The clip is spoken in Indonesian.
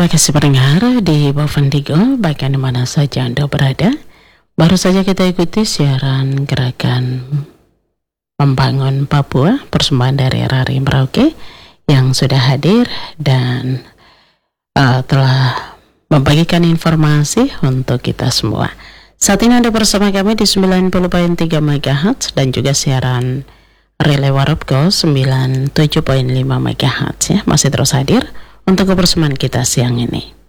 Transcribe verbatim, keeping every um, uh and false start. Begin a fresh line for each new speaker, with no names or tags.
Terima kasih pendengar di Bovendigo, baik di mana saja Anda berada. Baru saja kita ikuti siaran gerakan Membangun Papua, persembahan dari Rari Merauke yang sudah hadir dan uh, telah membagikan informasi untuk kita semua. Saat ini Anda bersama kami di sembilan puluh koma tiga megahertz dan juga siaran Relay Warupco sembilan puluh tujuh koma lima megahertz ya, masih terus hadir untuk kebersamaan kita siang ini.